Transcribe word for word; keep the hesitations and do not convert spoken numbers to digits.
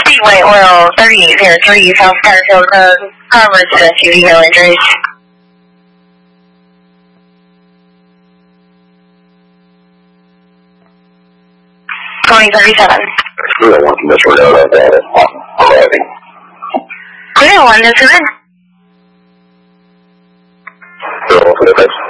Speedway Oil thirty-eight oh three, South Skyfield Road, car resident, two vehicle injuries. twenty thirty-seven. Clear one from this road out of that. I'm driving. Clear one, this is it. Clear one for the next.